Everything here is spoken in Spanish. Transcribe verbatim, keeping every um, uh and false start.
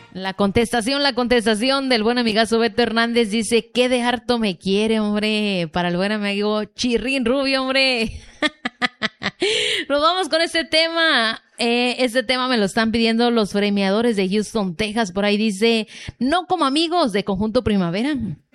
La contestación, la contestación del buen amigazo Beto Hernández dice, qué de harto me quiere, hombre, para el buen amigo Chirrín Rubio, hombre. Nos vamos con este tema. Eh, este tema me lo están pidiendo los premiadores de Houston, Texas. Por ahí dice, no como amigos de Conjunto Primavera.